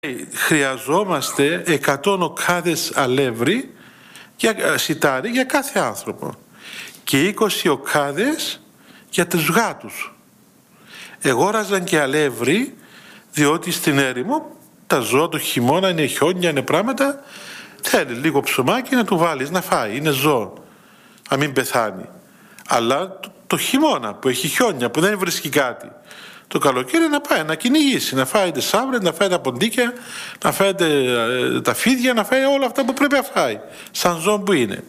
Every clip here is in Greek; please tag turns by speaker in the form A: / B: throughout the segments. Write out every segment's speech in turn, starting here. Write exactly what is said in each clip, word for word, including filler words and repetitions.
A: Χρειαζόμαστε εκατό οκάδες αλεύρι για σιτάρι για κάθε άνθρωπο και είκοσι οκάδες για τους γάτους. Εγόραζαν και αλεύρι διότι στην έρημο τα ζώα το χειμώνα είναι χιόνια, είναι πράγματα, θέλει λίγο ψωμάκι να του βάλεις να φάει, είναι ζώο, να μην πεθάνει. Αλλά το, το χειμώνα που έχει χιόνια, που δεν βρίσκει κάτι, το καλοκαίρι να πάει να κυνηγήσει, να φάει τις σαύρες, να φάει τα ποντίκια, να φάει ε, τα φίδια, να φάει όλα αυτά που πρέπει να φάει, σαν ζώο που είναι.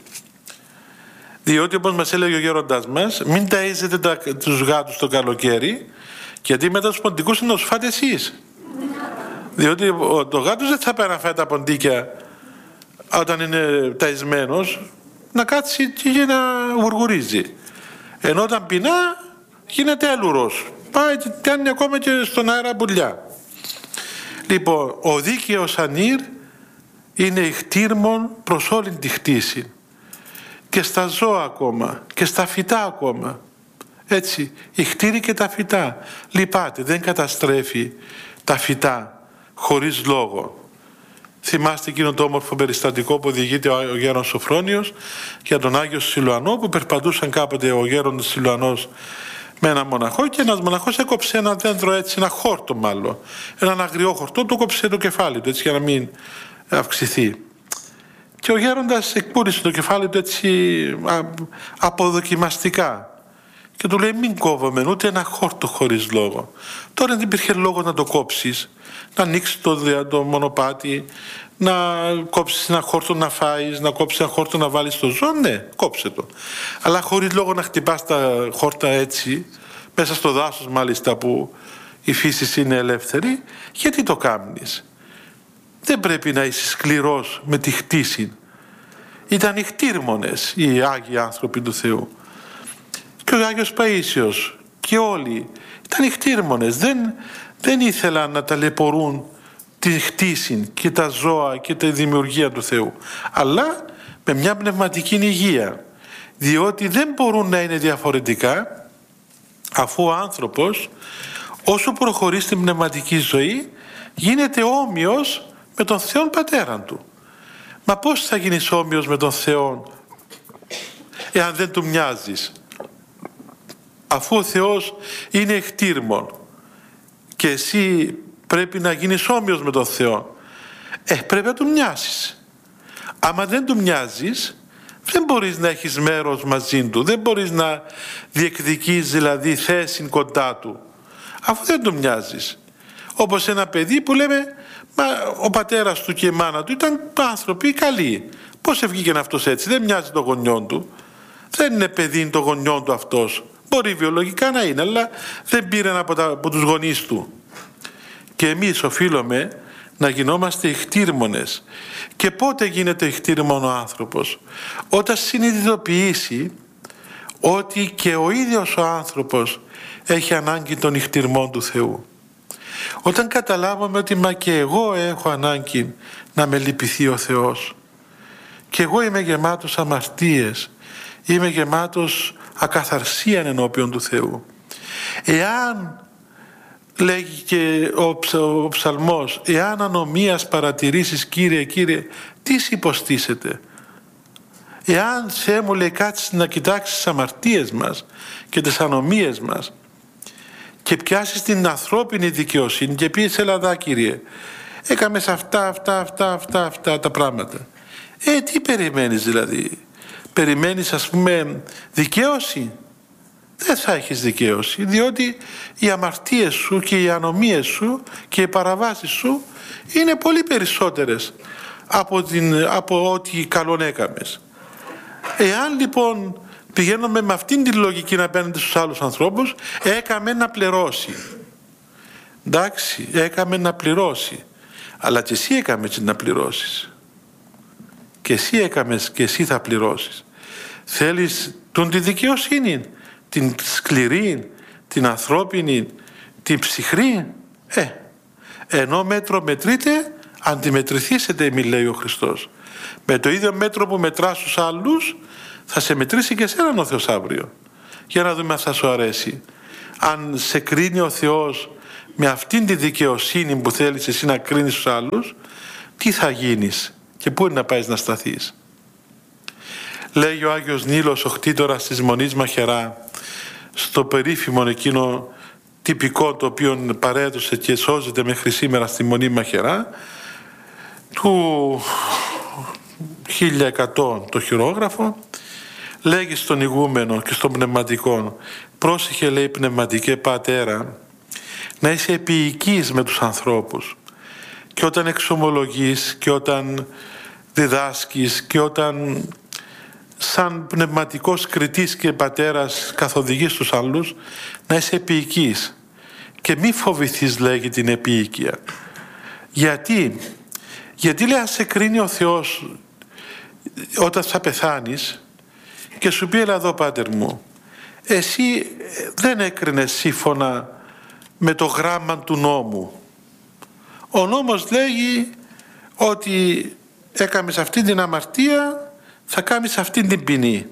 A: Διότι όπως μας έλεγε ο γέροντας μας, μην ταΐζετε τα, τους γάτους το καλοκαίρι, γιατί μετά τους ποντικούς να τους φάτε εσείς. Διότι ο, το γάτος δεν θα πάει να φάει τα ποντίκια όταν είναι ταΐσμένος, να κάτσει και να γουργουρίζει. Ενώ όταν πεινά γίνεται έλουρος. Πάει και κάνει ακόμα και στον αέρα πουλιά. Λοιπόν, ο δίκαιος ανήρ είναι ηχτήρμον προς όλη τη χτίση. Και στα ζώα ακόμα, και στα φυτά ακόμα. Έτσι, ηχτήρει και τα φυτά. Λυπάται, δεν καταστρέφει τα φυτά χωρίς λόγο. Θυμάστε εκείνο το όμορφο περιστατικό που διηγείται ο γέρον Σοφρόνιος για τον Άγιο Σιλουανό, που περπατούσαν κάποτε ο γέρον Σιλουανός με έναν μοναχό και ένας μοναχός έκοψε ένα δέντρο έτσι, ένα χόρτο μάλλον, έναν αγριό χορτό, του κόψε το κεφάλι του έτσι για να μην αυξηθεί. Και ο γέροντας εκπούρησε το κεφάλι του έτσι αποδοκιμαστικά και του λέει μην κόβομαι ούτε ένα χόρτο χωρίς λόγο. Τώρα δεν υπήρχε λόγο να το κόψεις, να ανοίξεις το, το μονοπάτι, να κόψεις ένα χόρτο να φάεις, να κόψεις ένα χόρτο να βάλεις στο ζώο, ναι, κόψε το. Αλλά χωρίς λόγο να χτυπάς τα χόρτα έτσι, μέσα στο δάσος μάλιστα που η φύση είναι ελεύθερη, γιατί το κάνεις. Δεν πρέπει να είσαι σκληρός με τη χτίση. Ήταν οι χτήρμονες οι Άγιοι άνθρωποι του Θεού. Και ο Άγιος Παΐσιος και όλοι ήταν οι χτήρμονες. Δεν, δεν ήθελαν να ταλαιπωρούν τη χτίση και τα ζώα και τη δημιουργία του Θεού. Αλλά με μια πνευματική υγεία. Διότι δεν μπορούν να είναι διαφορετικά αφού ο άνθρωπος όσο προχωρεί στην πνευματική ζωή γίνεται όμοιος με τον Θεόν Πατέραν του. Μα πώς θα γίνεις όμοιος με τον Θεό εάν δεν του μοιάζεις? Αφού ο Θεός είναι εκτήρμον και εσύ πρέπει να γίνεις όμοιος με τον Θεό, ε, πρέπει να του μοιάσεις. Άμα δεν του μοιάζεις, δεν μπορείς να έχεις μέρος μαζί του, δεν μπορείς να διεκδικείς δηλαδή θέση κοντά του, αφού δεν του μοιάζεις. Όπως ένα παιδί που λέμε, μα ο πατέρας του και η μάνα του ήταν άνθρωποι καλοί. Πώς ευγήκε αυτός έτσι, δεν μοιάζει το γονιόν του. Δεν είναι παιδί το γονιόν του αυτός. Μπορεί βιολογικά να είναι, αλλά δεν πήρε από, τα, από τους γονείς του. Και εμείς οφείλουμε να γινόμαστε ηχτήρμονες. Και πότε γίνεται ηχτήρμον ο άνθρωπος? Όταν συνειδητοποιήσει ότι και ο ίδιος ο άνθρωπος έχει ανάγκη των ηχτήρμων του Θεού. Όταν καταλάβαμε ότι μα και εγώ έχω ανάγκη να με λυπηθεί ο Θεός. Και εγώ είμαι γεμάτος αμαρτίες. Είμαι γεμάτος ακαθαρσία ενώπιον του Θεού. Εάν, λέγει και ο, ψ, ο ψαλμός, εάν ανομίας παρατηρήσεις Κύριε, Κύριε, τι σ' υποστήσετε? Εάν Θεέ μου λέει κάτσεις να κοιτάξεις τις αμαρτίες μας και τις ανομίες μας και πιάσεις την ανθρώπινη δικαιοσύνη και πεις έλα Κύριε, έκαμε σε αυτά, αυτά, αυτά, αυτά, αυτά τα πράγματα. Ε, τι περιμένεις δηλαδή? Περιμένεις ας πούμε δικαίωση? Δεν θα έχεις δικαίωση, διότι οι αμαρτίες σου και οι ανομίες σου και οι παραβάσεις σου είναι πολύ περισσότερες από, την, από ό,τι καλόν έκαμες. Εάν λοιπόν πηγαίνουμε με αυτήν την λογική απέναντι στους άλλους ανθρώπους, έκαμε να πληρώσει. Εντάξει, έκαμε να πληρώσει. Αλλά και εσύ έκαμε να πληρώσεις. Και εσύ έκαμες και εσύ θα πληρώσεις. Θέλεις τον τη δικαιοσύνη, την σκληρή, την ανθρώπινη, την ψυχρή. Ε, ενώ μέτρο μετρείτε, αντιμετρηθήσετε, μη λέει ο Χριστός. Με το ίδιο μέτρο που μετράς στους άλλους, θα σε μετρήσει και εσέναν ο Θεός αύριο. Για να δούμε αν θα σου αρέσει. Αν σε κρίνει ο Θεός με αυτήν τη δικαιοσύνη που θέλεις εσύ να κρίνεις τους άλλους, τι θα γίνεις και πού είναι να πάεις να σταθείς. Λέει ο Άγιος Νείλος, ο χτίτορας της Μονής Μαχαιρά, στο περίφημο εκείνο τυπικό το οποίο παρέδωσε και σώζεται μέχρι σήμερα στη Μονή Μαχαιρά, του χίλια εκατό το χειρόγραφο, λέγει στον ηγούμενο και στον πνευματικό, πρόσεχε, λέει, πνευματικέ πατέρα, να είσαι επίοικης με τους ανθρώπους, και όταν εξομολογείς και όταν διδάσκεις και όταν σαν πνευματικός κριτής και πατέρας καθοδηγείς τους άλλους, να είσαι επίοικης και μη φοβηθείς, λέγει, την επίοικια. Γιατί γιατί λέει, αν σε κρίνει ο Θεός όταν θα πεθάνεις και σου πει, έλα εδώ πάτερ μου, εσύ δεν έκρινες σύμφωνα με το γράμμα του νόμου. Ο νόμος λέγει ότι έκαμες αυτή την αμαρτία, θα κάνεις αυτή την ποινή.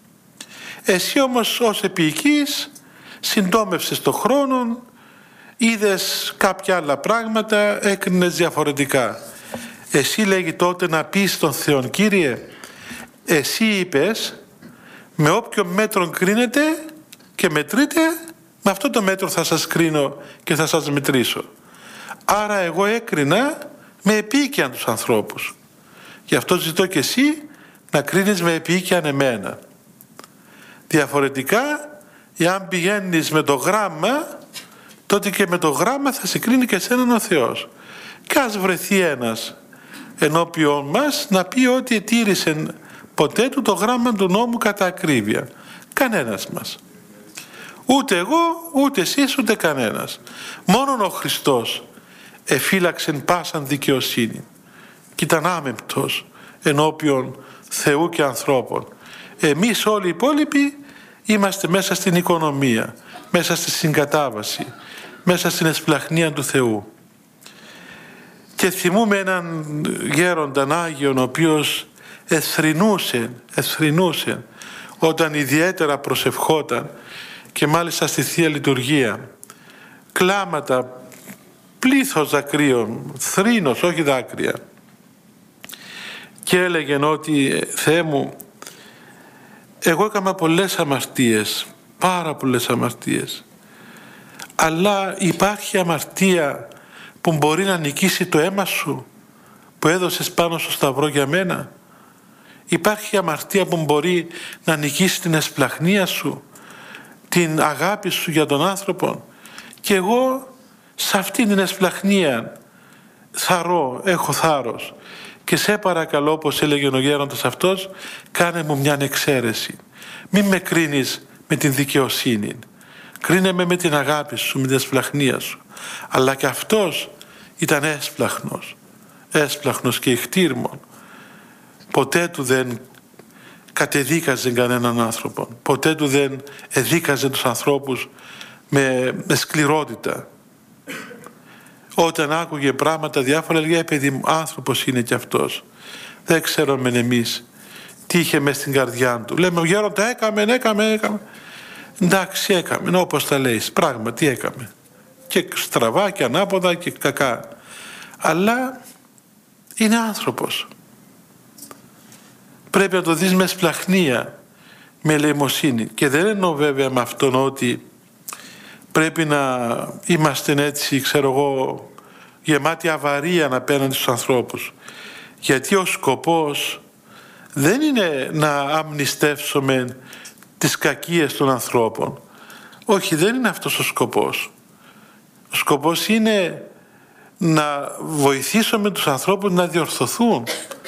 A: Εσύ όμως ως επίοικης συντόμευσες το χρόνο, είδες κάποια άλλα πράγματα, έκρινες διαφορετικά. Εσύ, λέγει, τότε να πεις στον Θεό, Κύριε, εσύ είπες με όποιο μέτρο κρίνετε και μετρείτε, με αυτό το μέτρο θα σας κρίνω και θα σας μετρήσω. Άρα εγώ έκρινα με επίοικια τους ανθρώπους. Γι' αυτό ζητώ και εσύ να κρίνεις με επίοικια εμένα. Διαφορετικά, εάν πηγαίνεις με το γράμμα, τότε και με το γράμμα θα σε κρίνει και εσέναν ο Θεός. Και ας βρεθεί ένας ενώπιον μας να πει ότι ετήρησε ποτέ του το γράμμα του νόμου κατά ακρίβεια. Κανένας μας. Ούτε εγώ, ούτε εσείς, ούτε κανένας. Μόνον ο Χριστός εφύλαξεν πάσαν δικαιοσύνη και ήταν άμεμπτος ενώπιον Θεού και ανθρώπων. Εμείς όλοι οι υπόλοιποι είμαστε μέσα στην οικονομία, μέσα στη συγκατάβαση, μέσα στην εσπλαχνία του Θεού. Και θυμούμε έναν γέρονταν Άγιον, ο οποίος εθρηνούσε, εθρηνούσε όταν ιδιαίτερα προσευχόταν, και μάλιστα στη Θεία Λειτουργία. Κλάματα, πλήθος δακρύων, θρήνος, όχι δάκρυα. Και έλεγε ότι, Θεέ μου, εγώ έκανα πολλές αμαρτίες, πάρα πολλές αμαρτίες, αλλά υπάρχει αμαρτία που μπορεί να νικήσει το αίμα σου που έδωσες πάνω στο σταυρό για μένα? Υπάρχει αμαρτία που μπορεί να νικήσει την εσπλαχνία σου, την αγάπη σου για τον άνθρωπο? Και εγώ σε αυτήν την εσπλαχνία θαρώ, έχω θάρρος, και σε παρακαλώ, όπως έλεγε ο γέροντας αυτός, κάνε μου μια εξαίρεση. Μην με κρίνεις με την δικαιοσύνη, κρίνε με με την αγάπη σου, με την εσπλαχνία σου. Αλλά και αυτός ήταν έσπλαχνος, έσπλαχνος και ηχτήρμον. Ποτέ του δεν κατεδίκαζε κανέναν άνθρωπο, ποτέ του δεν εδίκαζε τους ανθρώπους με, με σκληρότητα. Όταν άκουγε πράγματα διάφορα, λέγε, παιδί μου, άνθρωπος είναι κι αυτός. Δεν ξέρουμε εμείς τι είχε μες στην καρδιά του. Λέμε, ο γέροντα έκαμε, έκαμε, έκαμε. Εντάξει, έκαμε, όπως τα λέει, πράγματι έκαμε. Και στραβά και ανάποδα και κακά. Αλλά είναι άνθρωπος. Πρέπει να το δεις με σπλαχνία, με ελεημοσύνη. Και δεν εννοώ βέβαια με αυτόν ότι πρέπει να είμαστε έτσι, ξέρω εγώ, γεμάτοι αβαρία απέναντι στους ανθρώπους. Γιατί ο σκοπός δεν είναι να αμνηστεύσουμε τις κακίες των ανθρώπων. Όχι, δεν είναι αυτός ο σκοπός. Ο σκοπός είναι να βοηθήσουμε τους ανθρώπους να διορθωθούν.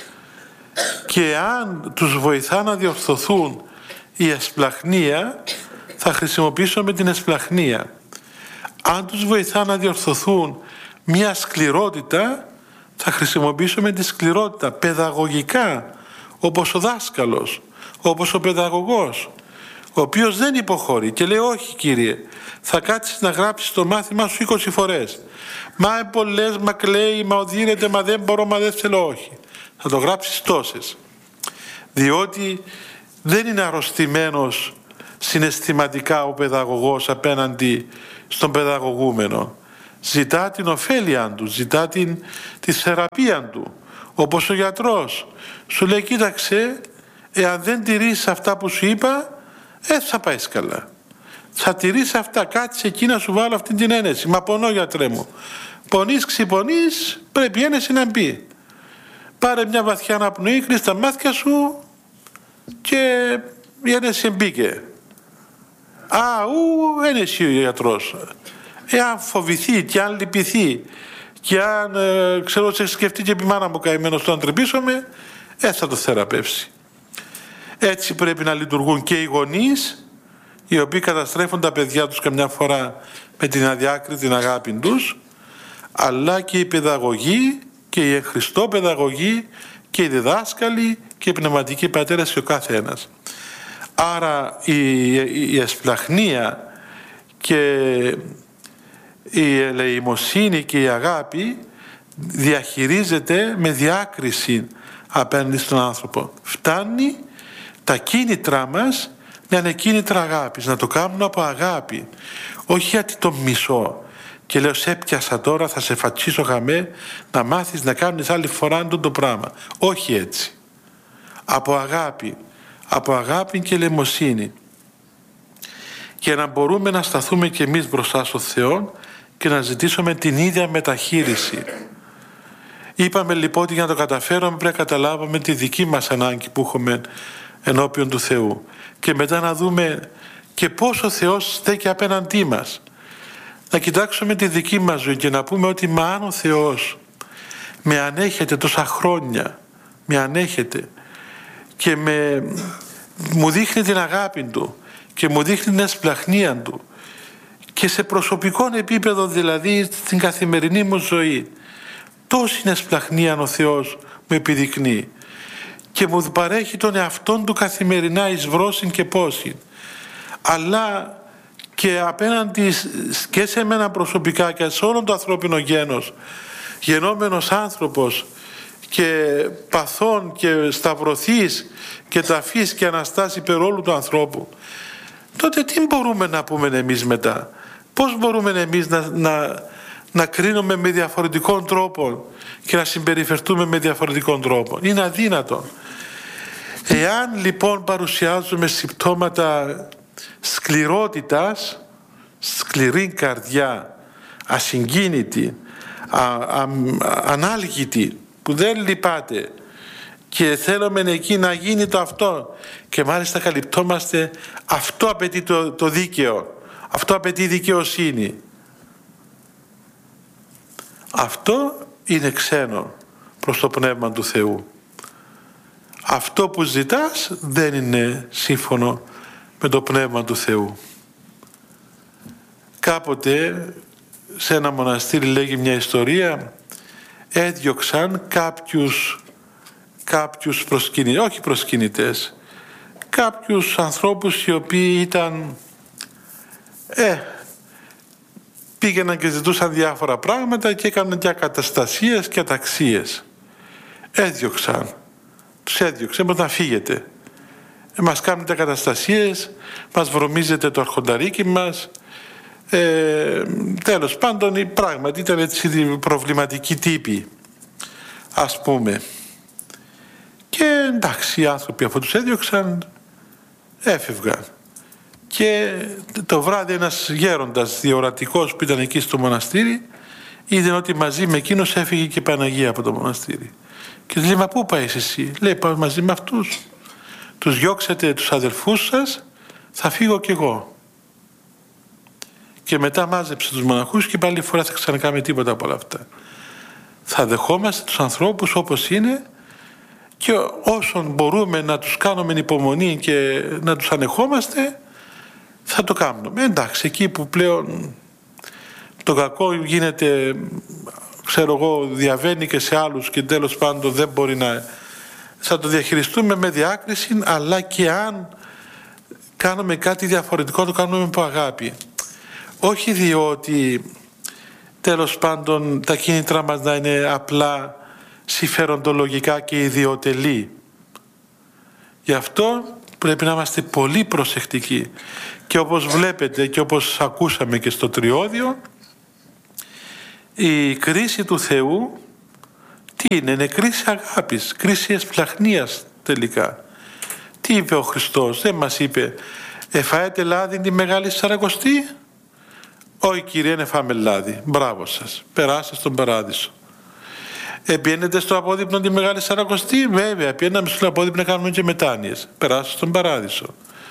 A: Και αν τους βοηθά να διορθωθούν η εσπλαχνία, θα χρησιμοποιήσουμε την εσπλαχνία. Αν τους βοηθά να διορθωθούν μια σκληρότητα, θα χρησιμοποιήσουμε τη σκληρότητα παιδαγωγικά, όπως ο δάσκαλος, όπως ο παιδαγωγός, ο οποίος δεν υποχωρεί και λέει, όχι κύριε, θα κάτσεις να γράψεις το μάθημά σου είκοσι φορές. Μα πολλές, μα κλαίει, μα οδύνεται, μα δεν μπορώ, μα δεν θέλω, όχι. Θα το γράψεις τόσες. Διότι δεν είναι αρρωστημένος συναισθηματικά ο παιδαγωγός απέναντι στον παιδαγωγούμενο. ζητά την ωφέλεια του, ζητά την, τη θεραπεία του. Όπως ο γιατρός σου λέει, κοίταξε, εάν δεν τηρείς αυτά που σου είπα, δεν θα πάει καλά. Θα τηρείς αυτά, κάτσε εκεί να σου βάλω αυτή την ένεση. Μα πονώ, γιατρέ μου. Πονείς, ξυπονείς, πρέπει η ένεση να μπει. Πάρε μια βαθιά αναπνοή, κλείς τα μάτια σου και η ένεση μπήκε. Α, ου, ένεση ο γιατρός. Εάν φοβηθεί και αν λυπηθεί και αν, ε, ξέρω, σε σκεφτεί και επί μάνα μου καημένος το αν τρυπήσομαι, ε, θα το θεραπεύσει. Έτσι πρέπει να λειτουργούν και οι γονείς, οι οποίοι καταστρέφουν τα παιδιά τους καμιά φορά με την αδιάκριτη αγάπη τους, αλλά και οι παιδαγωγοί και οι εν Χριστώ παιδαγωγοί και οι διδάσκαλοι και οι πνευματικοί πατέρες και ο κάθε ένας. Άρα η, η εσπλαχνία και η ελεημοσύνη και η αγάπη διαχειρίζεται με διάκριση απέναντι στον άνθρωπο. Φτάνει τα κίνητρά μας να είναι κίνητρα αγάπης, να το κάνουν από αγάπη, όχι γιατί το μισώ και λέω σε έπιασα τώρα, θα σε φατσίσω γαμέ, να μάθεις να κάνεις άλλη φορά αυτό το πράγμα. Όχι έτσι. Από αγάπη, από αγάπη και ελεημοσύνη. Και να μπορούμε να σταθούμε κι εμείς μπροστά στο Θεό και να ζητήσουμε την ίδια μεταχείριση. Είπαμε λοιπόν ότι για να το καταφέρουμε πρέπει να καταλάβουμε τη δική μας ανάγκη που έχουμε ενώπιον του Θεού και μετά να δούμε και πώς ο Θεός στέκει απέναντί μας. Να κοιτάξουμε τη δική μας ζωή και να πούμε ότι μα αν ο Θεός με ανέχεται τόσα χρόνια, με ανέχεται και με, μου δείχνει την αγάπη Του και μου δείχνει την εσπλαχνία Του και σε προσωπικό επίπεδο, δηλαδή στην καθημερινή μου ζωή, τόση εσπλαχνία ο Θεός μου επιδεικνύει και μου παρέχει τον εαυτόν Του καθημερινά εις βρόσιν και πόσιν, αλλά και απέναντι και σε μένα προσωπικά και σε όλο το ανθρώπινο γένος, γενόμενος άνθρωπος και παθών και σταυρωθείς και ταφείς και αναστάσει υπερόλου του ανθρώπου, τότε τι μπορούμε να πούμε εμείς μετά? Πώς μπορούμε εμείς να, να, να κρίνουμε με διαφορετικών τρόπων και να συμπεριφερθούμε με διαφορετικών τρόπων? Είναι αδύνατο. Εάν λοιπόν παρουσιάζουμε συμπτώματα σκληρότητας, σκληρή καρδιά, ασυγκίνητη, α, α, ανάλγητη, που δεν λυπάται και θέλουμε εκεί να γίνει το αυτό και μάλιστα καλυπτόμαστε, αυτό απαιτεί το, το δίκαιο, αυτό απαιτεί δικαιοσύνη. Αυτό είναι ξένο προς το Πνεύμα του Θεού. Αυτό που ζητάς δεν είναι σύμφωνο με το Πνεύμα του Θεού. Κάποτε σε ένα μοναστήρι, λέγει μια ιστορία, έδιωξαν κάποιους, κάποιους προσκυνητές, όχι προσκυνητές, κάποιους ανθρώπους οι οποίοι ήταν, ε, πήγαιναν και ζητούσαν διάφορα πράγματα και έκαναν και ακαταστασίες και αταξίες. Έδιωξαν, τους έδιωξαν, μπορείτε να φύγετε. Ε, μας κάνετε καταστασίες, μας βρωμίζετε το αρχονταρίκι μας. Ε, τέλος πάντων, πράγματι ήταν έτσι προβληματικοί τύποι, ας πούμε. Και εντάξει, οι άνθρωποι αφού τους έδιωξαν, έφευγαν. Και το βράδυ ένας γέροντας διορατικός που ήταν εκεί στο μοναστήρι, είδε ότι μαζί με εκείνος έφυγε και η Παναγία από το μοναστήρι. Και λέει, μα πού πάει εσύ? Λέει, πάω μαζί με αυτούς. Τους διώξετε τους αδελφούς σας, θα φύγω κι εγώ. Και μετά μάζεψε τους μοναχούς και πάλι φορά θα ξανακάμε τίποτα από όλα αυτά. Θα δεχόμαστε τους ανθρώπους όπως είναι και όσον μπορούμε να τους κάνουμε υπομονή και να τους ανεχόμαστε, θα το κάνουμε. Εντάξει, εκεί που πλέον το κακό γίνεται, ξέρω εγώ, διαβαίνει και σε άλλους και τέλος πάντων δεν μπορεί να... Θα το διαχειριστούμε με διάκριση, αλλά και αν κάνουμε κάτι διαφορετικό, το κάνουμε από αγάπη. Όχι διότι τέλος πάντων τα κίνητρα μας να είναι απλά συμφεροντολογικά και ιδιοτελή. Γι' αυτό πρέπει να είμαστε πολύ προσεκτικοί. Και όπως βλέπετε και όπως ακούσαμε και στο Τριώδιο, Η κρίση του Θεού τι είναι? Είναι κρίση αγάπης, κρίση εσπλαχνίας τελικά. Τι είπε ο Χριστός? Δεν μας είπε εφάετε λάδι τη Μεγάλη Σαρακοστή? Όχι Κύριε, δεν φάμε λάδι. Μπράβο σας, περάστε στον παράδεισο. Επιένετε στο απόδειπνο τη Μεγάλη Σαρακοστή? Βέβαια, πιέναμε στο απόδειπνο να κάνουμε και μετάνοιες. Περάστε στον παράδεισο.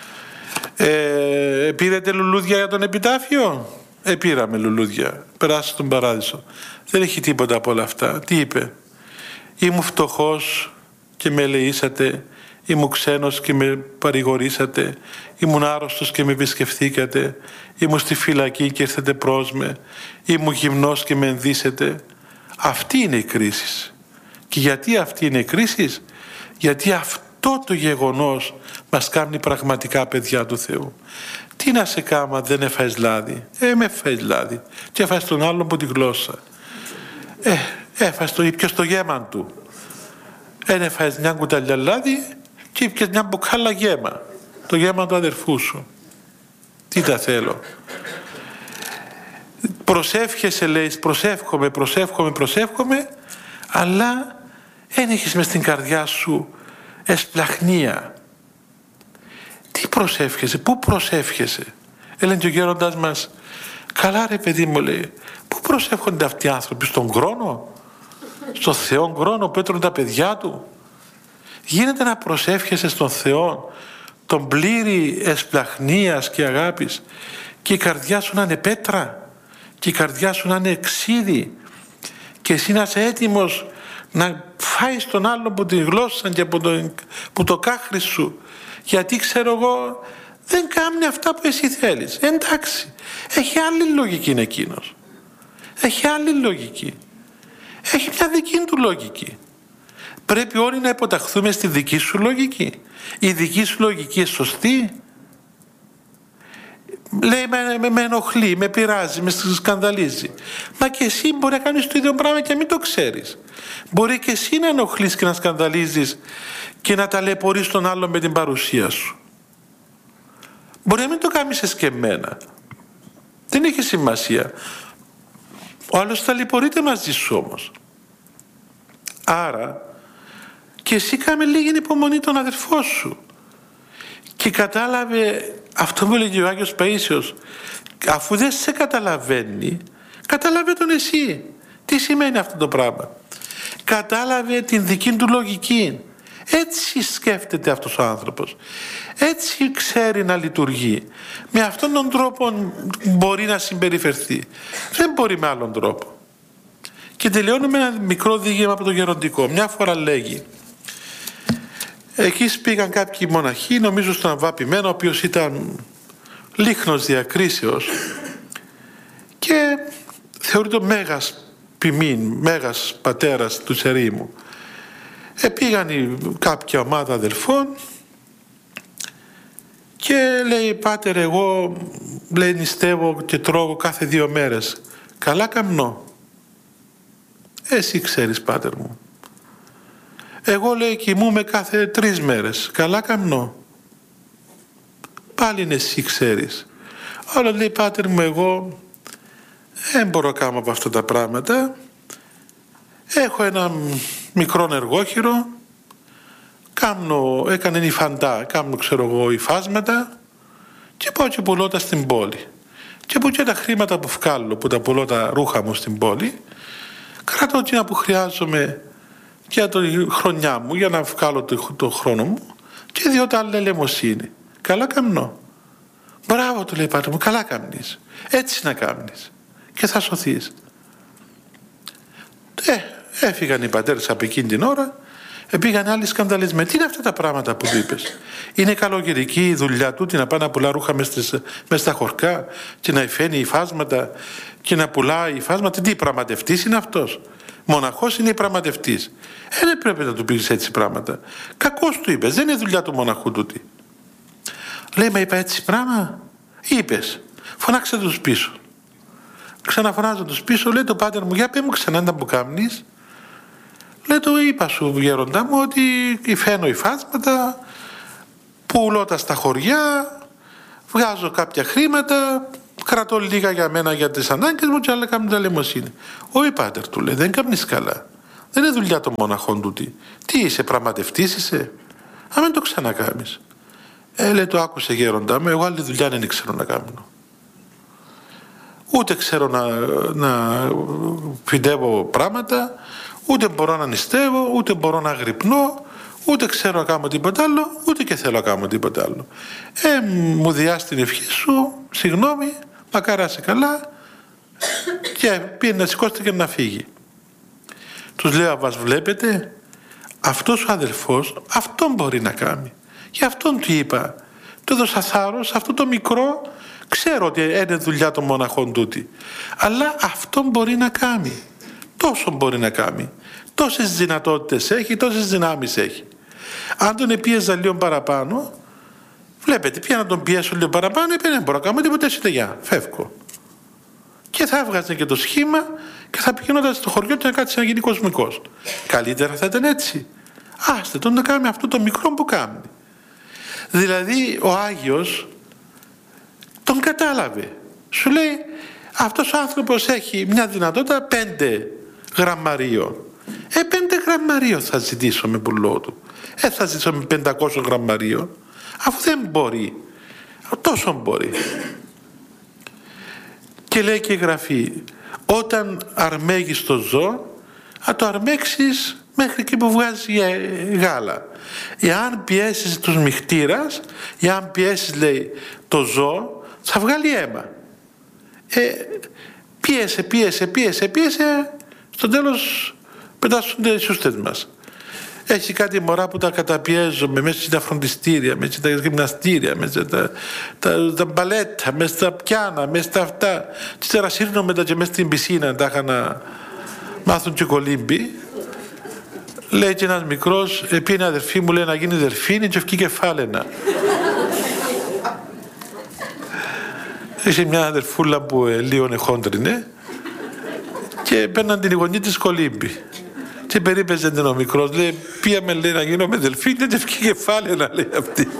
A: Ε, πήρετε λουλούδια για τον επιτάφιο? Επήραμε λουλούδια. Περάστε στον παράδεισο. Δεν έχει τίποτα από όλα αυτά. Τι είπε? Ήμουν φτωχός και με ελεήσατε, ήμουν ξένος και με παρηγορήσατε, ήμουν άρρωστος και με επισκεφθήκατε, ήμουν στη φυλακή και ήρθετε προς με, ήμουν γυμνός και με ενδύσετε. Αυτή είναι η κρίση. Και γιατί αυτή είναι η κρίση? Γιατί αυτό το γεγονός μας κάνει πραγματικά παιδιά του Θεού. Τι να σε κάμα, δεν έφαες λάδι? Ε, με έφαες λάδι. Και έφαες τον άλλον από τη γλώσσα. Ε, έφαες το ήπιος το γέμα του. Δεν έφαες μια κουταλιά λάδι και ήπιες μια μπουκάλα γέμα. Το γέμα του αδερφού σου. Τι τα θέλω? Προσεύχεσαι, λέει, προσεύχομαι, προσεύχομαι, προσεύχομαι, αλλά δεν έχεις μες στην καρδιά σου εσπλαχνία. Τι προσεύχεσαι, πού προσεύχεσαι? Έλεγε και ο γέροντας μας, καλά ρε παιδί μου, λέει, πού προσεύχονται αυτοί οι άνθρωποι? Στον χρόνο, στον Θεό χρόνο που έτρωνε τα παιδιά του? Γίνεται να προσεύχεσαι στον Θεό, τον πλήρη εσπλαχνίας και αγάπης, και η καρδιά σου να είναι πέτρα, και η καρδιά σου να είναι ξύδι, και εσύ να είσαι έτοιμος να φάεις τον άλλον από τη γλώσσα και από το, από το κάχρι σου, γιατί ξέρω εγώ δεν κάνει αυτά που εσύ θέλεις. Εντάξει, έχει άλλη λογική είναι εκείνος. Έχει άλλη λογική. Έχει μια δική του λογική. Πρέπει όλοι να υποταχθούμε στη δική σου λογική. Η δική σου λογική είναι σωστή? Λέει με, με, με ενοχλεί, με πειράζει, με σκανδαλίζει. Μα και εσύ μπορεί να κάνεις το ίδιο πράγμα και να μην το ξέρεις. Μπορεί και εσύ να ενοχλείς και να σκανδαλίζεις και να ταλαιπωρείς τον άλλον με την παρουσία σου. Μπορεί να μην το κάνεις εσκεμμένα. Δεν έχει σημασία. Ο άλλος ταλαιπωρείται μαζί σου όμως. Άρα και εσύ κάμε λίγη υπομονή τον αδερφό σου. Και κατάλαβε αυτό που έλεγε ο Άγιος Παΐσιος, αφού δεν σε καταλαβαίνει, κατάλαβε τον εσύ. Τι σημαίνει αυτό το πράγμα? Κατάλαβε την δική του λογική. Έτσι σκέφτεται αυτός ο άνθρωπος. Έτσι ξέρει να λειτουργεί. Με αυτόν τον τρόπο μπορεί να συμπεριφερθεί. Δεν μπορεί με άλλον τρόπο. Και τελειώνουμε ένα μικρό διήγημα από το γεροντικό. Μια φορά λέγει, εκεί πήγαν κάποιοι μοναχοί, νομίζω στον Αββαπημένο, ο οποίος ήταν λίχνος διακρίσεως και θεωρείται μέγας ποιμήν, μέγας πατέρας του ερήμου. Ε, πήγαν κάποια ομάδα αδελφών και λέει, πάτερ, εγώ, λέει, νηστεύω και τρώγω κάθε δύο μέρες. Καλά καμνώ. Εσύ ξέρεις, πάτερ μου. Εγώ, λέει, κοιμούμαι κάθε τρεις μέρες. Καλά καμνώ. Πάλι είναι εσύ ξέρεις. Όλα, λέει, πάτερ μου, εγώ δεν μπορώ να κάνω από αυτά τα πράγματα. Έχω ένα μικρό εργόχειρο. Κάμνω, έκανε υφαντά, κάμνω, ξέρω εγώ, υφάσματα και πάω και πουλώ τα στην πόλη. Και που και τα χρήματα που βγάλω, που τα πουλώ τα ρούχα μου στην πόλη, κρατώ εκείνα που χρειάζομαι για τη χρονιά μου, για να βγάλω το, το χρόνο μου, και διότι άλλη ελεημοσύνη. Καλά καμνώ. Μπράβο, του λέει, πάτερ μου, καλά καμνείς. Έτσι να κάνεις. Και θα σωθείς. Ε, έφυγαν οι πατέρες από εκείνη την ώρα, πήγαν άλλοι σκανδαλισμένοι. Τι είναι αυτά τα πράγματα που του είπες? Είναι καλοκαιρική η δουλειά του, να πάει να πουλά ρούχα μέσα στα χωρκά και να υφαίνει υφάσματα και να πουλάει υφάσματα? Τι πραγματευτής είναι αυτός? Μοναχός είναι πραγματευτής. Ε, δεν πρέπει να του πεις έτσι πράγματα. Κακώς του είπες, δεν είναι δουλειά του μοναχού τούτη. Λέει, μα είπα έτσι πράγμα? Είπες. Φωνάξε τους πίσω. Ξαναφωνάζω τους πίσω, λέει, το πάτερ μου, για πέ μου ξανά να που κάμνεις. Λέει, το είπα σου, γέροντά μου, ότι υφαίνω υφάσματα, πουλώ τα στα χωριά, βγάζω κάποια χρήματα, κρατώ λίγα για μένα για τις ανάγκες μου και άλλα κάνουν τα λαιμοσύνη. Όχι πάτερ, του λέει, δεν κάνεις καλά. Δεν είναι δουλειά των μοναχών τούτη. Τι είσαι, πραγματευτής είσαι? Α, μην το ξανακάμεις. Ε, λέει, το άκουσε γέροντά μου, εγώ άλλη δουλειά δεν ξέρω να κάνω. Ούτε ξέρω να, να φυτεύω πράγματα, ούτε μπορώ να νηστεύω, ούτε μπορώ να γρυπνώ, ούτε ξέρω να κάνω τίποτα άλλο, ούτε και θέλω να κάνω τίποτα άλλο. Ε, μου διάσει την ευχή σου, συγγνώμη, μακάρι είσαι καλά, και πήγε να σηκώστε και να φύγει. Τους λέω, μας βλέπετε, αυτός ο αδελφός αυτόν μπορεί να κάνει. Γι' αυτόν του είπα, του έδωσα θάρρος, αυτό το μικρό, ξέρω ότι είναι δουλειά των μοναχών τούτη, αλλά αυτόν μπορεί να κάνει. Τόσο μπορεί να κάνει. Τόσες δυνατότητες έχει, τόσες δυνάμεις έχει. Αν τον επίεζα λίγο παραπάνω, βλέπετε, πια να τον πιέσω λίγο παραπάνω, είπε, δεν μπορώ να κάνω τίποτα, εσύ γεια, φεύγω. Και θα έβγαζε και το σχήμα και θα πηγαίνονταν στο χωριό και να κάτσει να γίνει κοσμικός. Καλύτερα θα ήταν έτσι. Άστε τον να κάνει αυτό το μικρό που κάνει. Δηλαδή ο Άγιος τον κατάλαβε. Σου λέει, αυτός ο άνθρωπος έχει μια δυνατότητα πέντε γραμμαρίων. Ε, πέντε γραμμαρίων θα ζητήσω με πουλό του. Ε, θα ζητήσω με πεντακόσια γραμμαρίων. Αφού δεν μπορεί. Τόσο μπορεί. Και λέει και η Γραφή, όταν αρμέγεις το ζώο, θα το αρμέξεις μέχρι εκεί που βγάζει γάλα. Εάν πιέσεις τους μυχτήρας, εάν πιέσεις, λέει, το ζώο, θα βγάλει αίμα. Ε, πίεσε, πίεσε, πίεσε, πίεσε, στο τέλος πετάσσονται οι σούστες μας. Έχει κάτι μωρά που τα καταπιέζουμε μέσα στα φροντιστήρια, μέσα στα γυμναστήρια, μέσα τα, τα, τα μπαλέτα, μέσα στα πιάνα, μέσα στα αυτά. Τι τερασύρνω μετά και μέσα στην πισίνα, τα είχα να μάθουν και κολύμπι. Λέει και ένας μικρός, πήγαινε αδερφή μου, λέει, να γίνει δελφίνη και ευκεί κεφάλαινα. Είχε μια αδερφούλα που ε, λίγο χόντρινε και παίρναν την γονή της κολύμπι. Και περίπεζε την ο μικρός, λέει, πήγαμε, λέει, να γίνω με δελφίνη και ευκεί κεφάλαινα, λέει αυτή.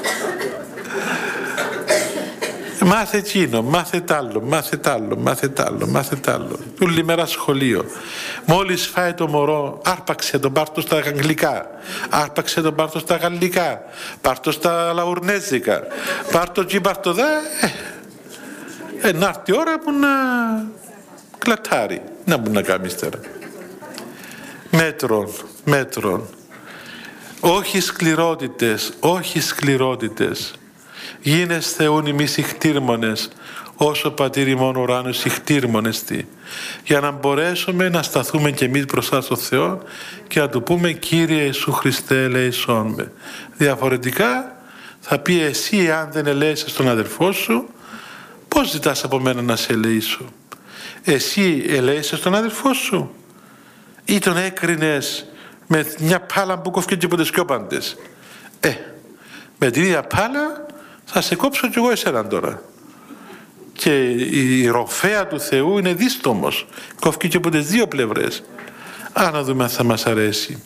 A: Μάθε εκείνο, μάθε τ' άλλο, μάθε τ' άλλο, μάθε τ' άλλο, μάθε τ' άλλο. Όλη μέρα σχολείο. Μόλις φάει το μωρό, άρπαξε τον, πάρτο στα αγγλικά. Άρπαξε τον, πάρτο στα γαλλικά. Πάρτο στα λαουρνέζικα. Πάρτο εκεί, πάρτο δά. Ε, ε, να έρθει η ώρα που να κλατάρει. Να μπορεί να κάνει ύστερα. Μέτρων, μέτρων. Όχι σκληρότητες, όχι σκληρότητες. Γίνες Θεούν ημείς ηχτήρμονες, όσο πατήρ ημών ουράνος ηχτήρμονες τι. Για να μπορέσουμε να σταθούμε κι εμείς μπροστά στο Θεό και να του πούμε, Κύριε Ιησού Χριστέ, ελέησόν με. Διαφορετικά θα πει, εσύ αν δεν ελέησες τον αδερφό σου, πώς ζητάς από μένα να σε ελεήσω? Εσύ ελέησες τον αδερφό σου ή τον έκρινες με μια πάλα που κόφηκε και από τις σκιόπαντες? Ε, με την ίδια πάλα θα σε κόψω κι εγώ εσέναν τώρα. Και η ροφέα του Θεού είναι δίστομος. Κόφηκε και από τις δύο πλευρές. Α, να δούμε αν θα μας αρέσει.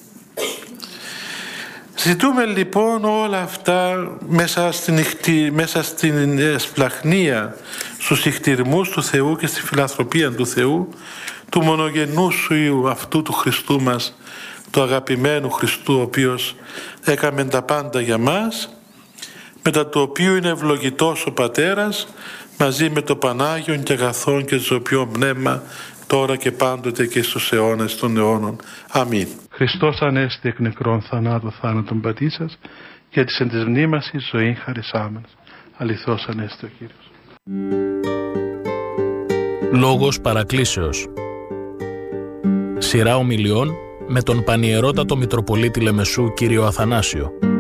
A: Ζητούμε λοιπόν όλα αυτά μέσα στην, ηχτη, μέσα στην σπλαχνία, στους ηχτηρμούς του Θεού και στη φιλανθρωπία του Θεού, του μονογενού σου Υιού, αυτού του Χριστού μας, του αγαπημένου Χριστού, ο οποίος έκαμε τα πάντα για μας, μετά το οποίο είναι ευλογητός ο Πατέρας, μαζί με το Πανάγιον και αγαθόν και ζωοποιό πνεύμα, τώρα και πάντοτε και στους αιώνες των αιώνων. Αμήν. Χριστός Ανέστη εκ νεκρών θανάτου θάνατον πατήσας, και της εν της μνήμας εις ζωήν χαρισάμενος. Αληθώς Ανέστη ο Κύριος.
B: Λόγος παρακλήσεως. Σειρά ομιλιών με τον Πανιερότατο Μητροπολίτη Λεμεσού κύριο Αθανάσιο.